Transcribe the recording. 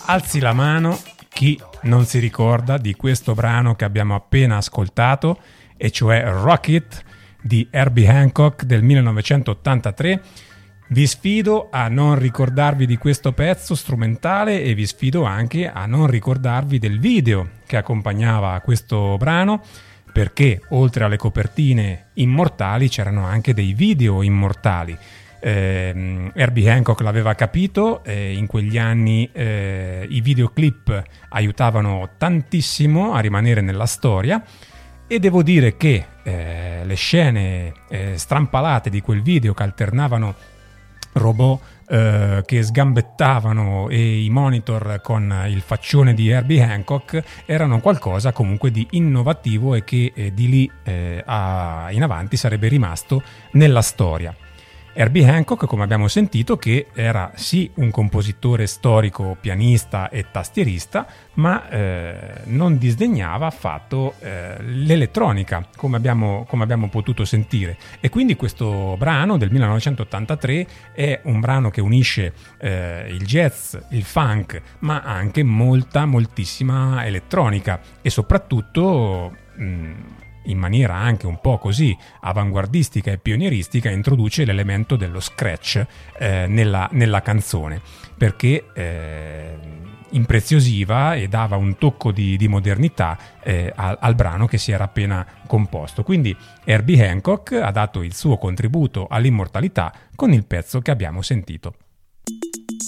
Alzi la mano chi non si ricorda di questo brano che abbiamo appena ascoltato, e cioè Rocket di Herbie Hancock del 1983. Vi sfido a non ricordarvi di questo pezzo strumentale e vi sfido anche a non ricordarvi del video che accompagnava questo brano, perché oltre alle copertine immortali c'erano anche dei video immortali. Herbie Hancock l'aveva capito, in quegli anni i videoclip aiutavano tantissimo a rimanere nella storia, e devo dire che le scene strampalate di quel video, che alternavano robot che sgambettavano e i monitor con il faccione di Herbie Hancock, erano qualcosa comunque di innovativo e che di lì in avanti sarebbe rimasto nella storia. Herbie Hancock, come abbiamo sentito, che era sì un compositore storico, pianista e tastierista, ma non disdegnava affatto l'elettronica, come abbiamo potuto sentire. E quindi questo brano del 1983 è un brano che unisce il jazz, il funk, ma anche moltissima elettronica, e soprattutto in maniera anche un po' così avanguardistica e pionieristica introduce l'elemento dello scratch nella canzone, perché impreziosiva e dava un tocco di modernità al brano che si era appena composto. Quindi Herbie Hancock ha dato il suo contributo all'immortalità con il pezzo che abbiamo sentito.